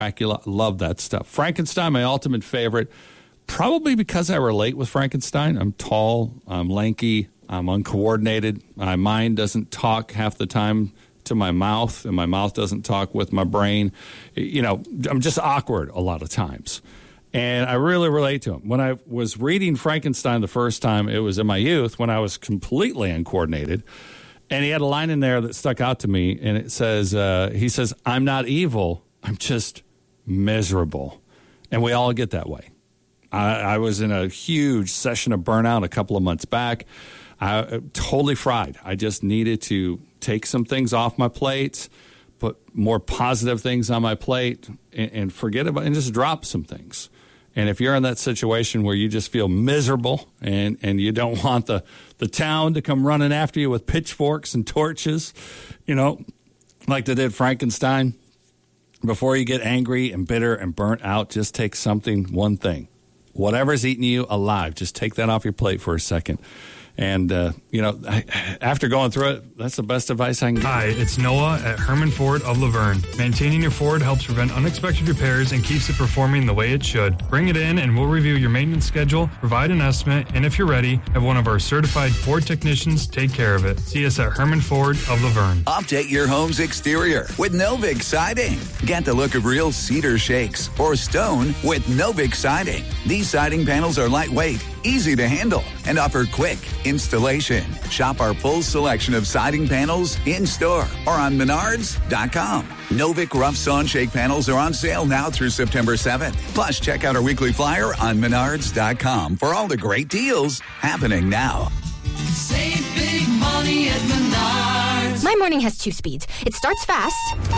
Dracula, love that stuff. Frankenstein, my ultimate favorite, probably because I relate with Frankenstein. I'm tall, I'm lanky, I'm uncoordinated. My mind doesn't talk half the time to my mouth, and my mouth doesn't talk with my brain. You know, I'm just awkward a lot of times. And I really relate to him. When I was reading Frankenstein the first time, it was in my youth when I was completely uncoordinated. And he had a line in there that stuck out to me, and it says, he says, "I'm not evil, I'm just miserable." And we all get that way. I was in a huge session of burnout a couple of months back. I totally fried. I just needed to take some things off my plate, put more positive things on my plate, and forget about and just drop some things. And if you're in that situation where you just feel miserable and you don't want the town to come running after you with pitchforks and torches, you know, like they did Frankenstein, before you get angry and bitter and burnt out, just take one thing. Whatever's eating you alive, just take that off your plate for a second. And, you know, after going through it, that's the best advice I can give. Hi, it's Noah at Herman Ford of Laverne. Maintaining your Ford helps prevent unexpected repairs and keeps it performing the way it should. Bring it in and we'll review your maintenance schedule, provide an estimate, and if you're ready, have one of our certified Ford technicians take care of it. See us at Herman Ford of Laverne. Update your home's exterior with Novik Siding. Get the look of real cedar shakes or stone with Novik Siding. These siding panels are lightweight, easy to handle, and offer quick installation. Shop our full selection of siding panels in-store or on Menards.com. Novik Rough Sawn Shake panels are on sale now through September 7th. Plus, check out our weekly flyer on Menards.com for all the great deals happening now. Save big money at Menards. My morning has 2 speeds. It starts fast.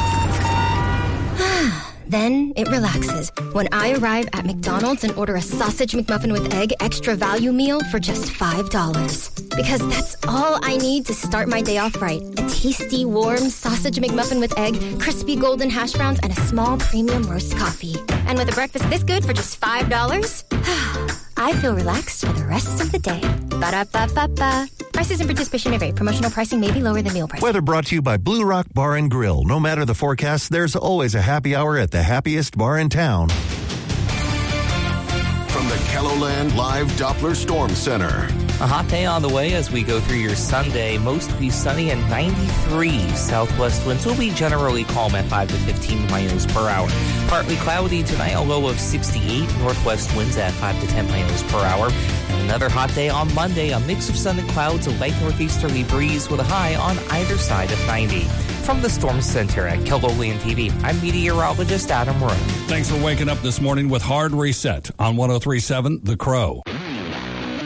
Then it relaxes when I arrive at McDonald's and order a sausage McMuffin with egg extra value meal for just $5. Because that's all I need to start my day off right. A tasty, warm sausage McMuffin with egg, crispy golden hash browns, and a small premium roast coffee. And with a breakfast this good for just $5, I feel relaxed for the rest of the day. Ba-da-ba-ba-ba. Prices and participation may vary. Promotional pricing may be lower than meal prices. Weather brought to you by Blue Rock Bar and Grill. No matter the forecast, there's always a happy hour at the happiest bar in town. From the KELOLAND Live Doppler Storm Center. A hot day on the way as we go through your Sunday. Mostly sunny and 93. Southwest winds will be generally calm at 5 to 15 miles per hour. Partly cloudy tonight, a low of 68. Northwest winds at 5 to 10 miles per hour. And another hot day on Monday. A mix of sun and clouds, a light northeasterly breeze with a high on either side of 90. From the Storm Center at KELOLAND TV, I'm meteorologist Adam Rowe. Thanks for waking up this morning with Hard Reset on 103.7 The Crow.